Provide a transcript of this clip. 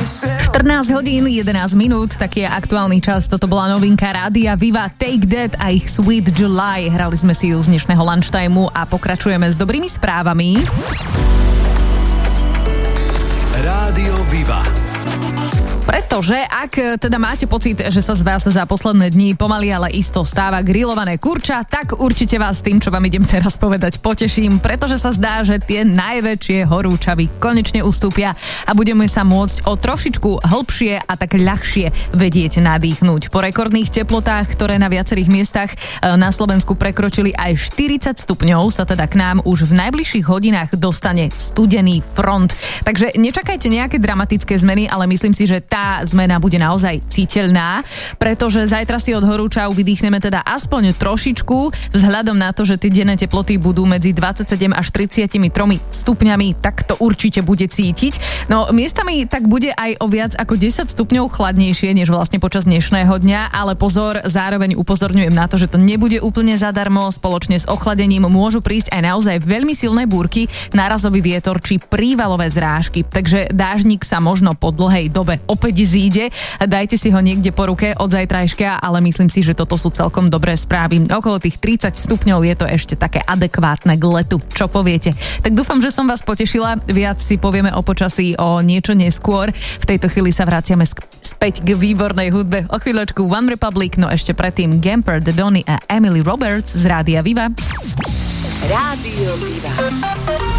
14 hodín, 11 minút, taký je aktuálny čas. Toto bola novinka Rádia Viva, Take That a ich Sweet July. Hrali sme si ju z dnešného lunchtimeu a pokračujeme s dobrými správami. Rádio Viva. Pretože ak teda máte pocit, že sa z vás za posledné dni pomaly ale isto stáva grillované kurča, tak určite vás tým, čo vám idem teraz povedať, poteším, pretože sa zdá, že tie najväčšie horúčavy konečne ustúpia a budeme sa môcť o trošičku hlbšie a tak ľahšie vedieť nadýchnúť. Po rekordných teplotách, ktoré na viacerých miestach na Slovensku prekročili aj 40 stupňov, sa teda k nám už v najbližších hodinách dostane studený front. Takže nečakajte nejaké dramatické zmeny, ale myslím si, že tá zmena bude naozaj citeľná, pretože zajtra si od horúčav vydýchneme teda aspoň trošičku, vzhľadom na to, že tie denné teploty budú medzi 27 až 33 stupňami, tak to určite bude cítiť. No miestami tak bude aj o viac ako 10 stupňov chladnejšie, než vlastne počas dnešného dňa, ale pozor, zároveň upozorňujem na to, že to nebude úplne zadarmo, spoločne s ochladením môžu prísť aj naozaj veľmi silné búrky, nárazový vietor či prívalové zrážky, takže dážnik sa možno po dlhej dobe opäť zíde. Dajte si ho niekde po ruke od zajtrajška, ale myslím si, že toto sú celkom dobré správy. Okolo tých 30 stupňov je to ešte také adekvátne k letu. Čo poviete? Tak dúfam, že som vás potešila. Viac si povieme o počasí o niečo neskôr. V tejto chvíli sa vraciame späť k výbornej hudbe. O chvíľočku One Republic, no ešte predtým Gamper, The Donny a Emily Roberts z Rádia Viva. Rádio Viva.